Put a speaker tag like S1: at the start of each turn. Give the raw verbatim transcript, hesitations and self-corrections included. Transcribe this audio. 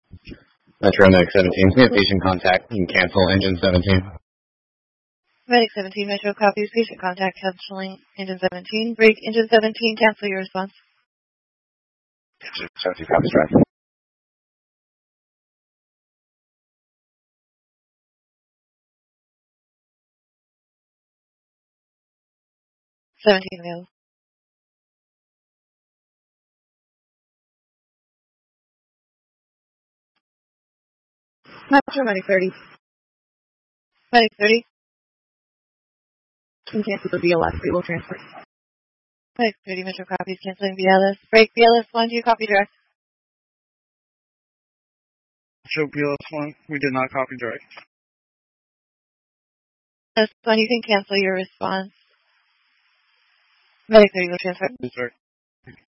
S1: Metro Medic seventeen, we have patient contact. You can cancel engine seventeen.
S2: Medic seventeen, Metro copies, patient contact, canceling engine seventeen. Break engine seventeen, cancel your response.
S1: Engine seventeen, copies, drive.
S2: seventeen available.
S3: Metro Medic thirty.
S2: Medic thirty.
S3: Can cancel the B L S, we will transfer.
S2: Medic thirty, Metro copies, canceling B L S. Break B L S one, two, copy direct.
S4: Metro B L S one, we did not copy direct.
S2: B L S one, you can cancel your response. Medic thirty will transfer.
S4: Direct.